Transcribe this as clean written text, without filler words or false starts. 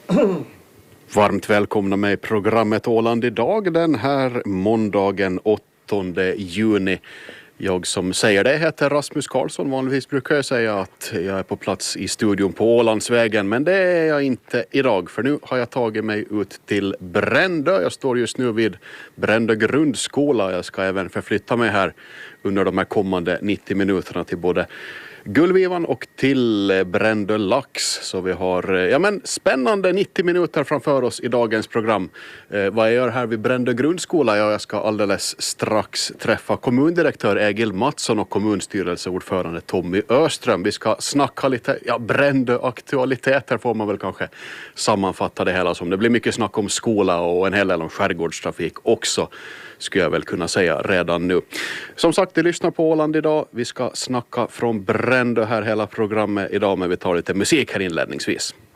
Varmt välkomna med i programmet Åland idag den här måndagen 8 juni. Jag som säger det heter Rasmus Karlsson. Vanligtvis brukar jag säga att jag är på plats i studion på Ålandsvägen, men det är jag inte idag, för nu har jag tagit mig ut till Brändö. Jag står just nu vid Brändö grundskola. Jag ska även förflytta mig här under de här kommande 90 minuterna till både Gullvivan och till Brändö lax. Så vi har spännande 90 minuter framför oss i dagens program. Vad jag gör här vid Brändö grundskola? Jag ska alldeles strax träffa kommundirektör Egil Mattsson och kommunstyrelseordförande Tommy Öström. Vi ska snacka lite Brändö-aktualiteter, får man väl kanske sammanfatta det hela som. Det blir mycket snack om skola och en hel del om skärgårdstrafik också, skulle jag väl kunna säga redan nu. Som sagt, du lyssnar på Åland idag. Vi ska snacka från Brändö här hela programmet idag, men vi tar lite musik här inledningsvis.